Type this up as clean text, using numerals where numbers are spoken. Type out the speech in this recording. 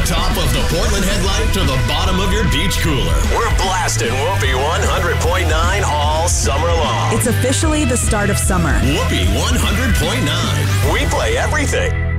top of the Portland headlight to the bottom of your beach cooler. We're blasting Whoopee 100.9 all summer long. It's officially the start of summer. Whoopee 100.9. We play everything.